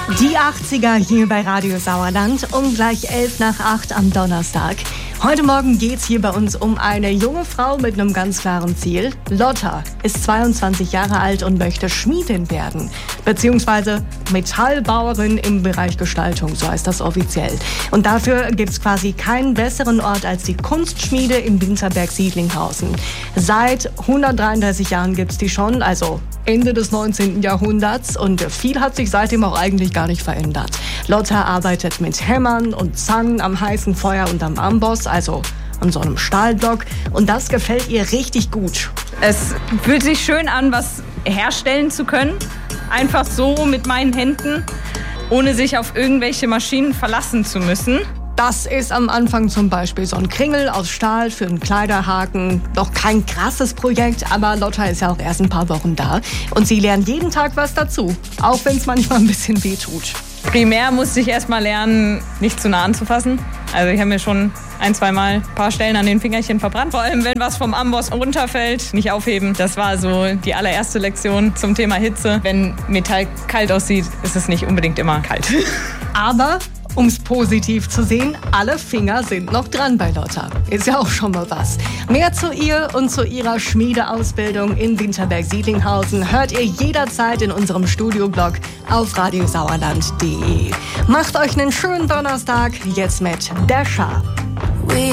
Die 80er hier bei Radio Sauerland um gleich 7:55 am Donnerstag. Heute Morgen geht's hier bei uns um eine junge Frau mit einem ganz klaren Ziel. Lotta ist 22 Jahre alt und möchte Schmiedin werden, beziehungsweise Metallbauerin im Bereich Gestaltung, so heißt das offiziell. Und dafür gibt's quasi keinen besseren Ort als die Kunstschmiede in Winterberg-Siedlinghausen. Seit 133 Jahren gibt's die schon, also Ende des 19. Jahrhunderts, und viel hat sich seitdem auch eigentlich gar nicht verändert. Lotta arbeitet mit Hämmern und Zangen am heißen Feuer und am Amboss, also an so einem Stahlblock, und das gefällt ihr richtig gut. Es fühlt sich schön an, was herstellen zu können, einfach so mit meinen Händen, ohne sich auf irgendwelche Maschinen verlassen zu müssen. Das ist am Anfang zum Beispiel so ein Kringel aus Stahl für einen Kleiderhaken. Noch kein krasses Projekt, aber Lotta ist ja auch erst ein paar Wochen da. Und sie lernt jeden Tag was dazu, auch wenn es manchmal ein bisschen weh tut. Primär musste ich erst mal lernen, nicht zu nah anzufassen. Also ich habe mir schon zweimal ein paar Stellen an den Fingerchen verbrannt. Vor allem, wenn was vom Amboss runterfällt, nicht aufheben. Das war so die allererste Lektion zum Thema Hitze. Wenn Metall kalt aussieht, ist es nicht unbedingt immer kalt. Aber um es positiv zu sehen, alle Finger sind noch dran bei Lotta. Ist ja auch schon mal was. Mehr zu ihr und zu ihrer Schmiedeausbildung in Winterberg-Siedlinghausen hört ihr jederzeit in unserem Studioblog auf radiosauerland.de. Macht euch einen schönen Donnerstag, jetzt mit Dasha.